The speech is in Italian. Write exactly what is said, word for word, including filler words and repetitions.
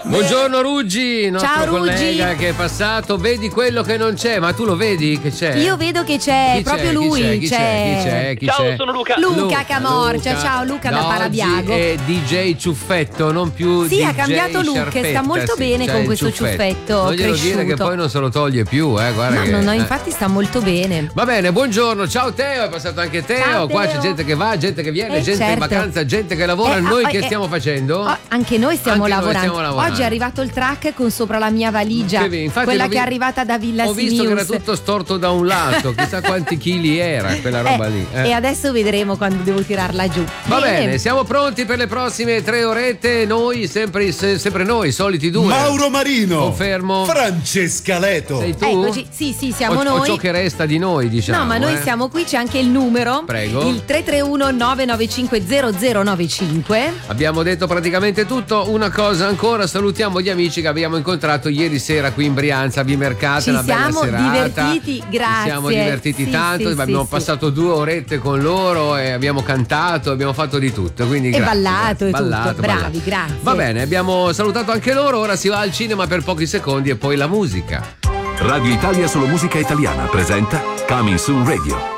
Buongiorno Ruggi, nostro Ciao, Ruggi. collega che è passato. Vedi quello che non c'è, ma tu lo vedi che c'è? Io vedo che c'è, Chi proprio c'è? lui. Chi c'è? Chi c'è? Chi c'è? Chi Ciao, c'è? sono Luca. Luca, Luca Camorcia, Luca. ciao Luca da Da Parabiago. oggi è D J Ciuffetto, non più Sì, D J ha cambiato look, Sciarpetta, sta molto sì, bene c'è con il questo ciuffetto Non glielo dire che cresciuto. poi non se lo toglie più, eh, guarda No, che, no, no, eh. infatti sta molto bene. Va bene, buongiorno, ciao Teo, è passato anche Teo. Ciao, Qua Teo. c'è gente che va, gente che viene, Eh, gente in certo. vacanza, gente che lavora. Eh, Noi ah, che eh, stiamo facendo? Oh, anche noi stiamo, Anche noi lavorando. stiamo lavorando. Oggi è arrivato il track con sopra la mia valigia, Che vi- infatti quella l'ho vi- che è arrivata da Villa Ho visto che era Simius. tutto storto da un lato, chissà quanti chili era quella roba Eh, lì. eh. E adesso vedremo quando devo tirarla giù. Va bene, siamo pronti per le prossime tre orette. Noi, sempre, se- sempre noi, soliti due. Mauro Marino. Confermo. Francesca Leto. Sei tu? Eccoci, sì, sì, siamo o, noi. O ciò che resta di noi, diciamo. No, ma noi eh. siamo qui, c'è anche il numero. Prego. Il tre tre uno nove nove cinque zero zero nove cinque. Abbiamo detto praticamente tutto. Una cosa ancora, salutiamo gli amici che abbiamo incontrato ieri sera qui in Brianza, Vimercate, Ci una bella siamo serata. divertiti, grazie. Ci siamo divertiti Sì, tanto, sì, abbiamo sì, passato due orette con loro e abbiamo cantato, abbiamo fatto di tutto. Quindi E grazie, ballato e ballato, tutto. Bravi, ballato. grazie. Va bene, abbiamo salutato anche loro, ora si va al cinema per pochi secondi e poi la musica. Radio Italia Solo Musica Italiana presenta Coming Soon Radio.